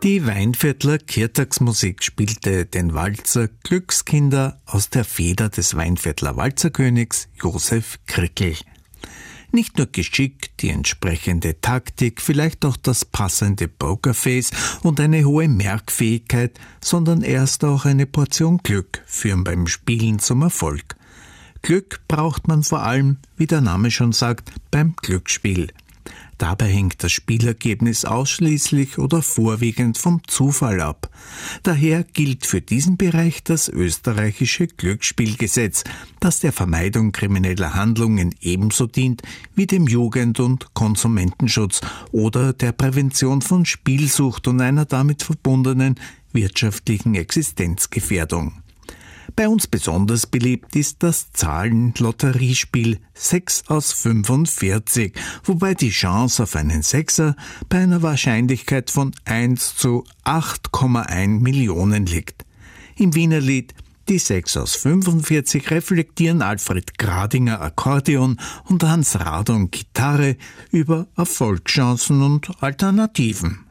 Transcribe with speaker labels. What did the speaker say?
Speaker 1: Die Weinviertler Kirtagsmusik spielte den Walzer Glückskinder aus der Feder des Weinviertler Walzerkönigs Josef Krickel. Nicht nur Geschick, die entsprechende Taktik, vielleicht auch das passende Pokerface und eine hohe Merkfähigkeit, sondern erst auch eine Portion Glück führen beim Spielen zum Erfolg. Glück braucht man vor allem, wie der Name schon sagt, beim Glücksspiel. Dabei hängt das Spielergebnis ausschließlich oder vorwiegend vom Zufall ab. Daher gilt für diesen Bereich das österreichische Glücksspielgesetz, das der Vermeidung krimineller Handlungen ebenso dient wie dem Jugend- und Konsumentenschutz oder der Prävention von Spielsucht und einer damit verbundenen wirtschaftlichen Existenzgefährdung. Bei uns besonders beliebt ist das Zahlen-Lotteriespiel 6 aus 45, wobei die Chance auf einen Sechser bei einer Wahrscheinlichkeit von 1 zu 8,1 Millionen liegt. Im Wiener Lied Die 6 aus 45 reflektieren Alfred Gradinger Akkordeon und Hans Radon Gitarre über Erfolgschancen und Alternativen.